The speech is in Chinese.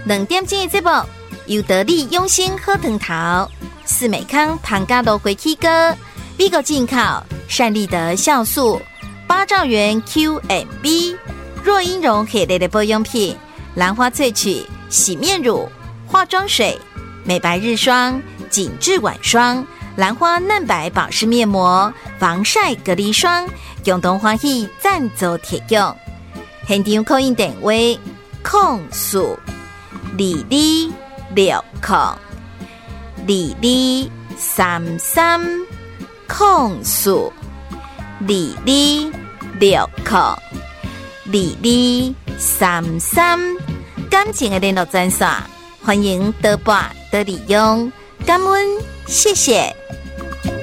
2点钟的节目，由得力用心喝藤桃、四美康庞家乐回K歌、美国进口善利德酵素、8兆元 QMB、若英绒系列的保养品、兰花萃取洗面乳、化妆水、美白日霜、紧致晚霜、兰花嫩白保湿面膜、防晒隔离霜，共同欢喜赞助提供。现场扣印电话：0422602230感情的联络专线，欢迎多拨多利用，感恩，谢谢。